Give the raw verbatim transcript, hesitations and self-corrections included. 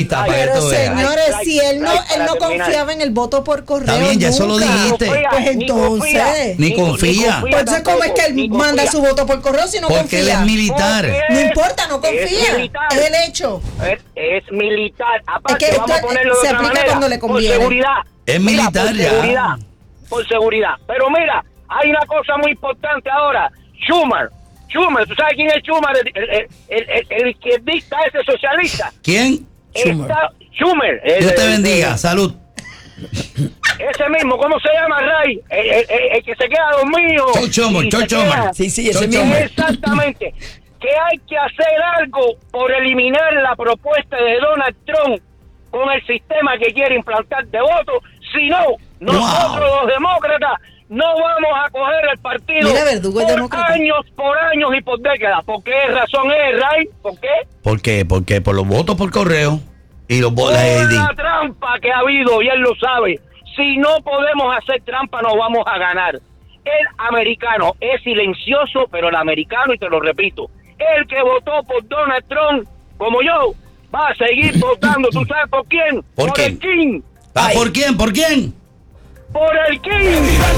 estadista. Pero señores, Ay, si él no, ay, él no para terminar. confiaba en el voto por correo. Está bien, ya eso lo nunca. dijiste. Pues entonces. Ni confía. Entonces, ¿cómo es que él manda su voto por correo si no Porque él confía? es militar. No importa, no confía. Es militar. Es el hecho. Es, es militar. Aparte, Es que vamos a esto ponerlo de se otra aplica manera. cuando le conviene. Por seguridad. Es Mira, militar por ya. seguridad. Por seguridad. Pero mira, hay una cosa muy importante ahora. Schumer. Schumer, ¿tú sabes quién es Schumer? El, el, el, el, el izquierdista ese socialista. ¿Quién? Schumer. Está, Schumer. El, Dios te el- bendiga. el- Salud. Ese mismo, ¿cómo se llama, Ray? El, el- el- el que se queda dormido. Chuck Schumer, y Chuck se queda- Schumer. Sí, sí, ese Chuck mismo. Schumer. Exactamente. Que hay que hacer algo por eliminar la propuesta de Donald Trump con el sistema que quiere implantar de voto. Si no, nosotros Wow. los demócratas no vamos a coger el partido Mira, Verdugo es por demócrata. años, por años y por décadas. ¿Por qué razón es, Ray? ¿Por qué? ¿Por qué? Porque por los votos por correo y los Por votos la trampa que ha habido, y él lo sabe. Si no podemos hacer trampa, no vamos a ganar. El americano es silencioso, pero el americano, y te lo repito, el que votó por Donald Trump, como yo, va a seguir votando. ¿Tú sabes por quién? ¿Por quién? el King. Ah, Ay. ¿por quién? ¿Por quién? Por el King.